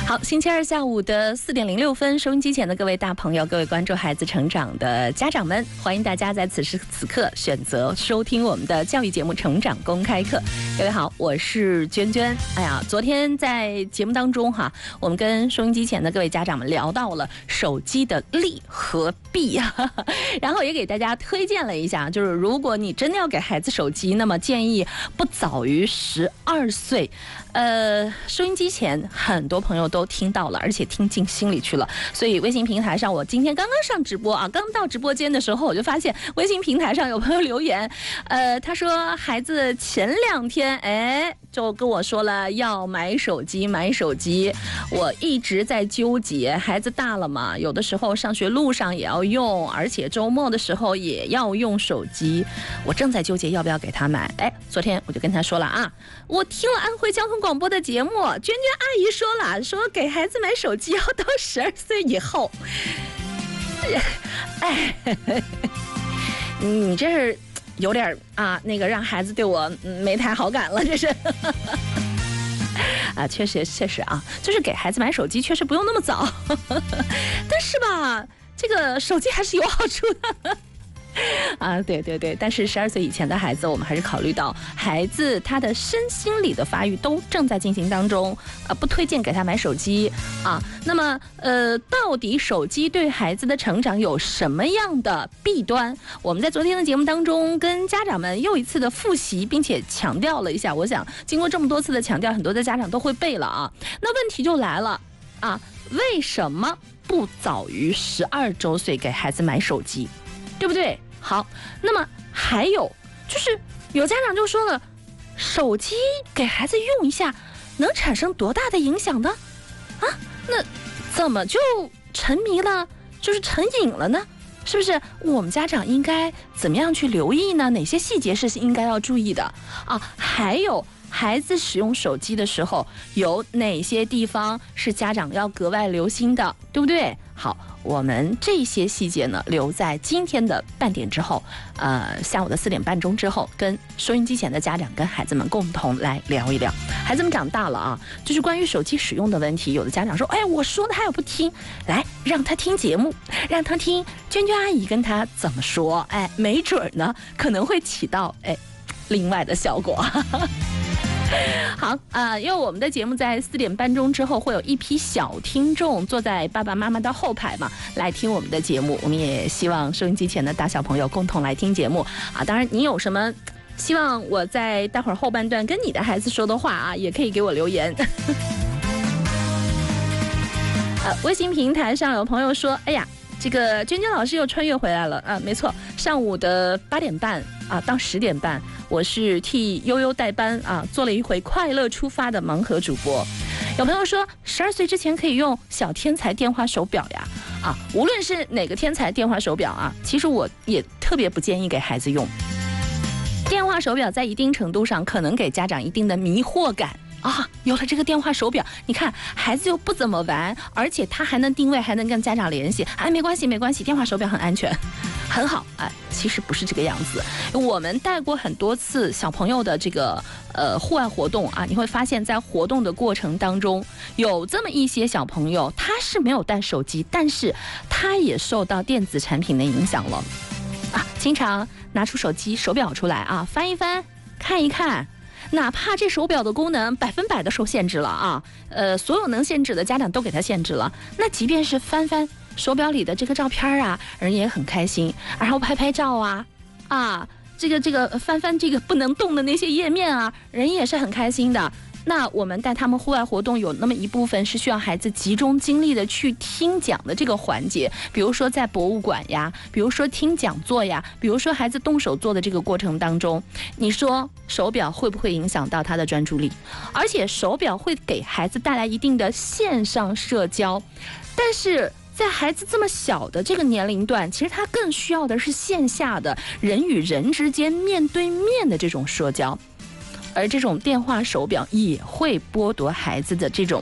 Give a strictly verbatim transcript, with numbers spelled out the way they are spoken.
好，星期二下午的四点零六分，收音机前的各位大朋友，各位关注孩子成长的家长们，欢迎大家在此时此刻选择收听我们的教育节目《成长公开课》。各位好，我是娟娟。哎呀，昨天在节目当中哈，我们跟收音机前的各位家长们聊到了手机的利和弊啊，然后也给大家推荐了一下，就是如果你真的要给孩子手机，那么建议不早于十二岁。呃，收音机前很多朋友都听到了，而且听进心里去了。所以微信平台上，我今天刚刚上直播啊，刚到直播间的时候，我就发现微信平台上有朋友留言，呃，他说孩子前两天哎就跟我说了要买手机，买手机，我一直在纠结，孩子大了嘛，有的时候上学路上也要用，而且周末的时候也要用手机，我正在纠结要不要给他买。哎，昨天我就跟他说了啊，我听了安徽交通广播的节目，娟娟阿姨说了，说给孩子买手机要到十二岁以后。哎，你这是有点啊，那个让孩子对我没太好感了，这是。啊，确实确实啊，就是给孩子买手机确实不用那么早，但是吧，这个手机还是有好处的。啊，对对对，但是十二岁以前的孩子，我们还是考虑到孩子他的身心理的发育都正在进行当中，呃，不推荐给他买手机啊。那么，呃，到底手机对孩子的成长有什么样的弊端？我们在昨天的节目当中跟家长们又一次的复习，并且强调了一下。我想，经过这么多次的强调，很多的家长都会背了啊。那问题就来了啊，为什么不早于十二周岁给孩子买手机？对不对？好，那么还有就是有家长就说了，手机给孩子用一下能产生多大的影响呢？啊，那怎么就沉迷了，就是成瘾了呢？是不是我们家长应该怎么样去留意呢？哪些细节是应该要注意的啊？还有孩子使用手机的时候，有哪些地方是家长要格外留心的，对不对？好，我们这些细节呢，留在今天的半点之后，呃，下午的四点半钟之后，跟收音机前的家长跟孩子们共同来聊一聊。孩子们长大了啊，就是关于手机使用的问题，有的家长说，哎，我说的他也不听，来让他听节目，让他听娟娟阿姨跟他怎么说，哎，没准呢可能会起到哎另外的效果。好啊、呃，因为我们的节目在四点半钟之后会有一批小听众坐在爸爸妈妈的后排嘛，来听我们的节目。我们也希望收音机前的大小朋友共同来听节目啊。当然，你有什么希望我在待会儿后半段跟你的孩子说的话啊，也可以给我留言。呃，微信平台上有朋友说，哎呀，这个娟娟老师又穿越回来了啊！没错，上午的八点半啊到十点半，我是替悠悠代班啊，做了一回快乐出发的盲盒主播。有朋友说，十二岁之前可以用小天才电话手表呀啊！无论是哪个天才电话手表啊，其实我也特别不建议给孩子用。电话手表在一定程度上可能给家长一定的迷惑感。啊，有了这个电话手表，你看孩子又不怎么玩，而且他还能定位，还能跟家长联系。哎，没关系，没关系，电话手表很安全，很好。哎，其实不是这个样子。我们带过很多次小朋友的这个呃户外活动啊，你会发现在活动的过程当中，有这么一些小朋友，他是没有带手机，但是他也受到电子产品的影响了啊，经常拿出手机手表出来啊，翻一翻，看一看。哪怕这手表的功能百分百的受限制了啊，呃，所有能限制的家长都给他限制了。那即便是翻翻手表里的这个照片啊，人也很开心，然后拍拍照啊，啊，这个这个翻翻这个不能动的那些页面啊，人也是很开心的。那我们带他们户外活动有那么一部分是需要孩子集中精力的去听讲的这个环节，比如说在博物馆呀，比如说听讲座呀，比如说孩子动手做的这个过程当中，你说手表会不会影响到他的专注力？而且手表会给孩子带来一定的线上社交，但是在孩子这么小的这个年龄段，其实他更需要的是线下的人与人之间面对面的这种社交。而这种电话手表也会剥夺孩子的这种